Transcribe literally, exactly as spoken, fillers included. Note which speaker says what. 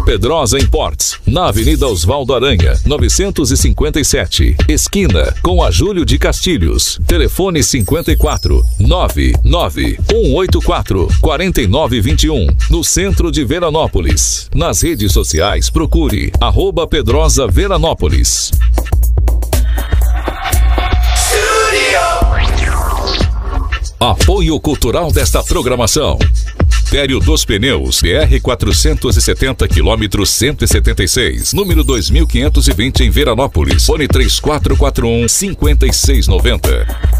Speaker 1: Pedrosa Imports, na Avenida Osvaldo Aranha, novecentos e cinquenta e sete, esquina com a Júlio de Castilhos. Telefone cinquenta e quatro, nove nove um oito quatro, quatro nove dois um, no centro de Veranópolis. Nas redes sociais, procure arroba Pedrosa Veranópolis. Apoio cultural desta programação: Império dos Pneus, B R quatrocentos e setenta, quilômetro cento e setenta e seis, número dois mil quinhentos e vinte, em Veranópolis. Fone três quatro quatro um, cinco seis nove zero.